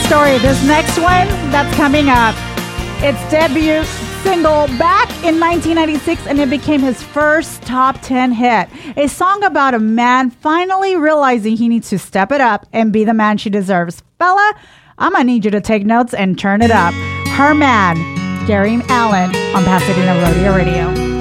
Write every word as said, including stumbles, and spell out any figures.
story. This next one that's coming up, its debut single back in nineteen ninety-six, and it became his first top ten hit. A song about a man finally realizing he needs to step it up and be the man she deserves. Fella, I'm going to need you to take notes and turn it up. Her Man, Gary Allan on Pasadena Rodeo Radio.